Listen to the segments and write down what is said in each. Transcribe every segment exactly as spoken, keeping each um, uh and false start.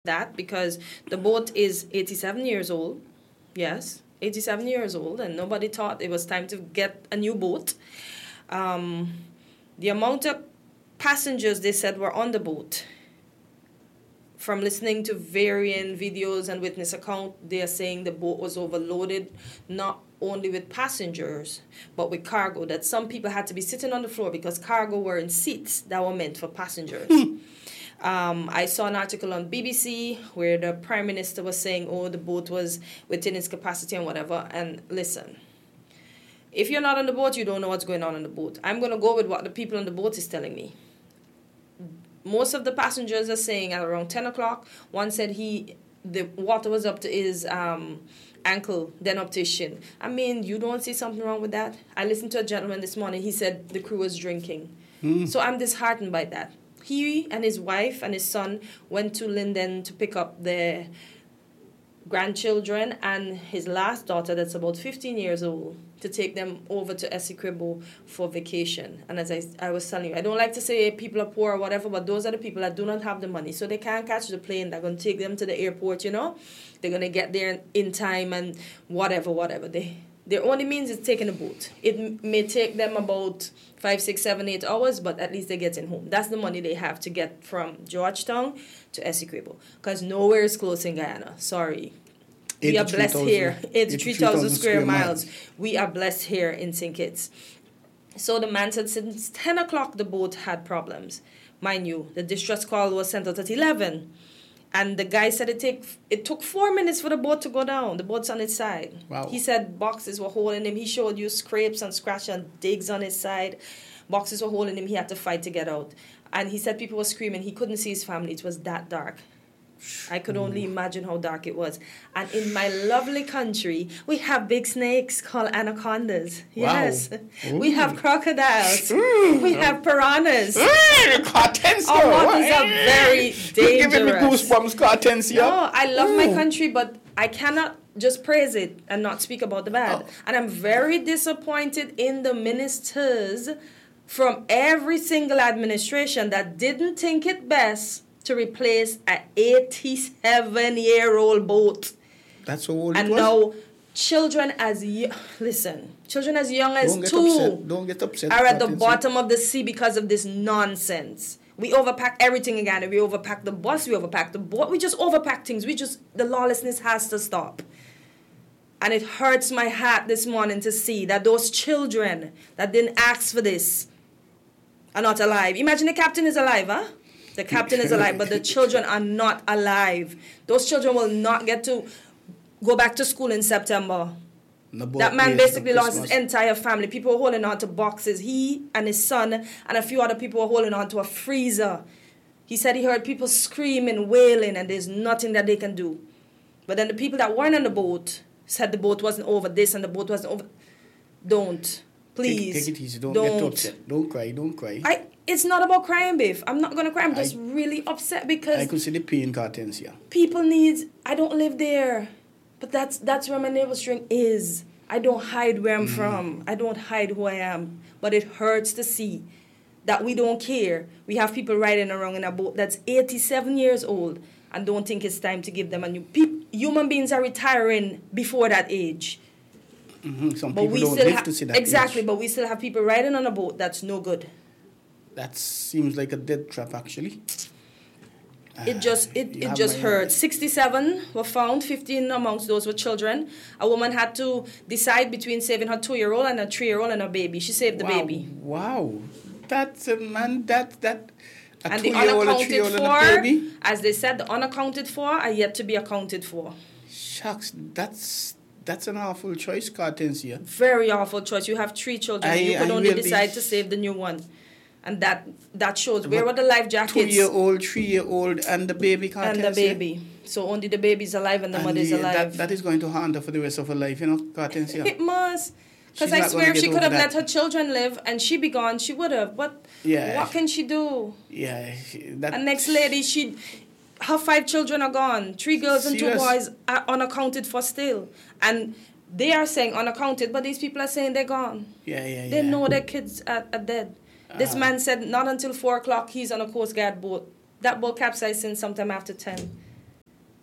that because the boat is eighty-seven years old. Yes, eighty-seven years old, and nobody thought it was time to get a new boat. Um, the amount of passengers they said were on the boat, from listening to varying videos and witness account, they are saying the boat was overloaded, not only with passengers, but with cargo, that some people had to be sitting on the floor because cargo were in seats that were meant for passengers. um, I saw an article on B B C where the Prime Minister was saying, oh, the boat was within its capacity and whatever. And listen, if you're not on the boat, you don't know what's going on on the boat. I'm going to go with what the people on the boat is telling me. Most of the passengers are saying at around ten o'clock, one said he, the water was up to his um, ankle, then up to his shin. I mean, you don't see something wrong with that? I listened to a gentleman this morning. He said the crew was drinking. Mm. So I'm disheartened by that. He and his wife and his son went to Linden to pick up their grandchildren and his last daughter that's about fifteen years old to take them over to Essequibo for vacation. And as I, I was telling you, I don't like to say people are poor or whatever, but those are the people that do not have the money. So they can't catch the plane. They're going to take them to the airport, you know. They're going to get there in time and whatever, whatever. They, their only means is taking a boat. It m- may take them about five, six, seven, eight hours, but at least they're getting home. That's the money they have to get from Georgetown to Essequibo. Because nowhere is close in Guyana. Sorry. We are blessed here. eighty-three thousand square miles. We are blessed here in Saint Kitts. So the man said since ten o'clock the boat had problems. Mind you, the distress call was sent out at eleven. And the guy said it take it took four minutes for the boat to go down. The boat's on its side. Wow. He said boxes were holding him. He showed you scrapes and scratches and digs on his side. Boxes were holding him. He had to fight to get out. And he said people were screaming. He couldn't see his family. It was that dark. I could only imagine how dark it was. And in my lovely country, we have big snakes called anacondas. Wow. Yes. We have crocodiles. We have piranhas. Cartensia. Our waters are very dangerous. You're giving me goosebumps, Cartensia. No, I love my country, but I cannot just praise it and not speak about the bad. Oh. And I'm very disappointed in the ministers from every single administration that didn't think it best to replace an eighty-seven-year-old boat. That's how old and it was? And now children as young, listen, children as young as Don't get two upset. Don't get upset. are at the bottom of the sea because of this nonsense. We overpack everything again. We overpack the bus, we overpack the boat. We just overpack things. We just, the lawlessness has to stop. And it hurts my heart this morning to see that those children that didn't ask for this are not alive. Imagine the captain is alive, huh? The captain is alive, but the children are not alive. Those children will not get to go back to school in September. That man basically lost his entire family. People were holding on to boxes. He and his son and a few other people were holding on to a freezer. He said he heard people screaming, wailing, and there's nothing that they can do. But then the people that weren't on the boat said the boat wasn't over this and the boat wasn't over. Don't. Please. Take, take it easy. Don't, don't get upset. Don't cry. Don't cry. I... It's not about crying, Biff. I'm not going to cry. I'm just I, really upset because... I could see the pain, Cartensia. People need... I don't live there. But that's that's where my navel string is. I don't hide where I'm mm. from. I don't hide who I am. But it hurts to see that we don't care. We have people riding around in a boat that's eighty-seven years old and don't think it's time to give them a new... Pe- human beings are retiring before that age. Mm-hmm. Some but people we don't still live ha- to see that Exactly, age. but we still have people riding on a boat that's no good. That seems like a dead trap, actually. It just it, it just hurt. sixty-seven were found, fifteen amongst those were children. A woman had to decide between saving her two-year-old and a three-year-old and a baby. She saved the wow. baby. Wow. That's a man, that, that, a and the two-year-old, a unaccounted three-year-old for, and a baby? as they said, the unaccounted for are yet to be accounted for. Shucks, that's... That's an awful choice, Cartensia. Very awful choice. You have three children. I, you could I only really decide to save the new one. And that that shows. Where were the life jackets? Two-year-old, three-year-old, and the baby, Cartensia. And the baby. So only the baby's alive and the and mother's the, alive. That, that is going to haunt her for the rest of her life, you know, Cartensia. It must. Because I swear if she could have let her children live and she be gone, she would have. But yeah. what can she do? Yeah. That, and next lady, she... Her five children are gone. Three girls and serious? two boys are unaccounted for still. And... They are saying unaccounted, but these people are saying they're gone. Yeah, yeah, yeah. They know their kids are, are dead. Uh, this man said not until four o'clock he's on a Coast Guard boat. That boat capsized in sometime after ten.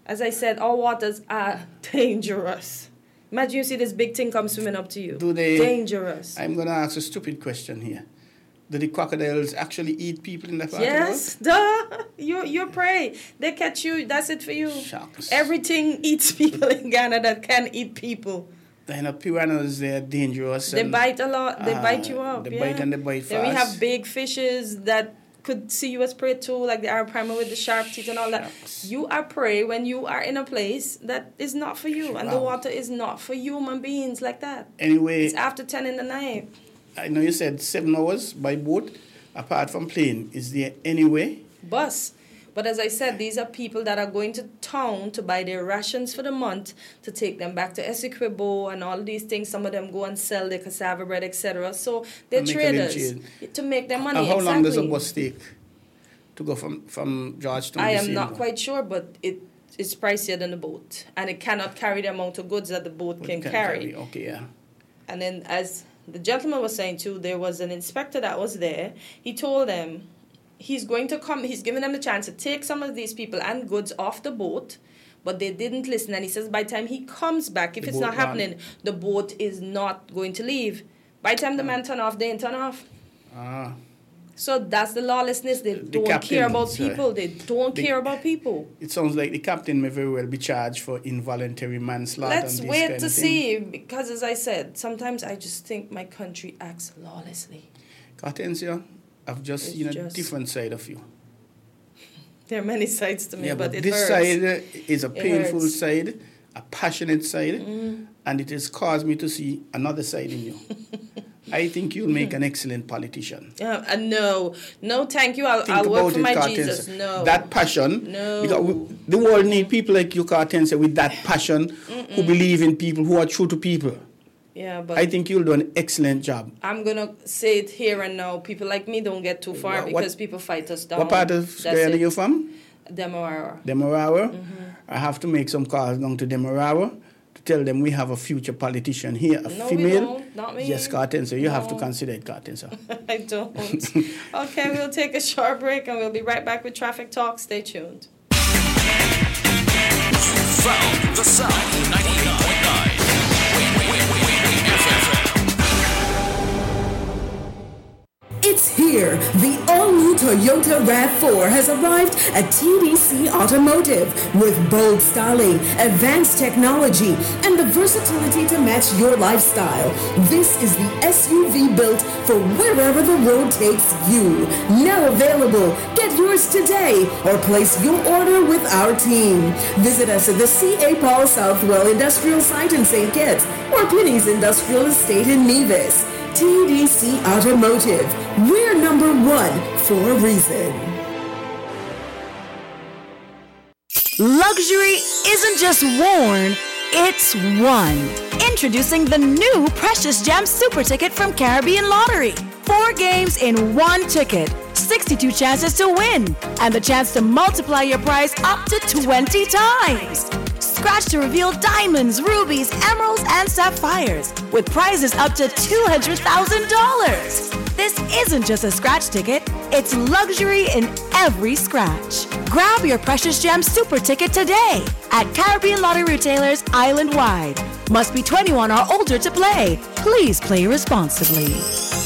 As I said, our waters are dangerous. Imagine you see this big thing come swimming up to you. Do they? Dangerous. I'm going to ask a stupid question here. Do the crocodiles actually eat people in the part Yes, of the world? duh. You you prey. They catch you. That's it for you. Shucks. Everything eats people in Ghana that can eat people. Then the piranhas, they're dangerous. They and, bite a lot. They uh, bite you up. They yeah. bite and they bite fast. Then we have big fishes that could see you as prey too, like the Arab primer with the sharp teeth and all that. Shucks. You are prey when you are in a place that is not for you, and Wow. the water is not for human beings like that. Anyway, It's after ten in the night. I know you said seven hours by boat. Apart from plane, is there any way? Bus. But as I said, these are people that are going to town to buy their rations for the month to take them back to Essequibo and all these things. Some of them go and sell their cassava bread, et cetera. So they're And make a little traders change. to make their money. And how exactly. long does a bus take to go from, from Georgetown I to am Seymour? not quite sure, but it it's pricier than the boat. And it cannot carry the amount of goods that the boat What can can carry. Okay, yeah. And then, as the gentleman was saying too, there was an inspector that was there. He told them he's going to come, he's giving them the chance to take some of these people and goods off the boat, but they didn't listen. And he says by the time he comes back, if The it's boat not gone. happening, the boat is not going to leave. By the time the man turn off, they ain't turn off. Ah. So that's the lawlessness. They The don't captain, care about sorry. people. They don't The- care about people. It sounds like the captain may very well be charged for involuntary manslaughter. Let's and this wait kind to of thing. see, because as I said, sometimes I just think my country acts lawlessly. Hortensia, I've just It's seen a just- different side of you. There are many sides to me, Yeah, but, but it this hurts. side uh, is a It painful hurts. side, a passionate side, Mm-hmm. and it has caused me to see another side in you. I think you'll make an excellent politician. Uh, uh, no, no, thank you. I'll, Think I'll work about for it, my Hortensia. Jesus. No, That passion. No. Because we, the world need people like you, Hortensia, with that passion, who believe in people, who are true to people. yeah, but I think you'll do an excellent job. I'm gonna say it here and now. People like me don't get too far What- what- because people fight us down. What part of That's Guyana it. you from? Demerara. Demerara. Mm-hmm. I have to make some calls down to Demerara to tell them we have a future politician here, a No, we female. don't. Not me. Yes, Hortensia, you have to No. consider it, Hortensia. I don't. Okay, we'll take a short break and we'll be right back with Traffic Talk. Stay tuned. Found the sound ninety-eight point nine. F M. It's here. The all-new Toyota RAV four has arrived at T D C Automotive with bold styling, advanced technology, and the versatility to match your lifestyle. This is the S U V built for wherever the road takes you. Now available. Get yours today or place your order with our team. Visit us at the C A. Paul Southwell Industrial Site in Saint Kitts or Penny's Industrial Estate in Nevis. T D C Automotive. We're number one for a reason. Luxury isn't just worn, it's won. Introducing the new Precious Gems Super Ticket from Caribbean Lottery. Four games in one ticket, sixty-two chances to win, and the chance to multiply your prize up to twenty times. Scratch to reveal diamonds, rubies, emeralds, and sapphires with prizes up to two hundred thousand dollars. This isn't just a scratch ticket, it's luxury in every scratch. Grab your Precious Gem Super Ticket today at Caribbean Lottery retailers island-wide. Must be twenty-one or older to play. Please play responsibly.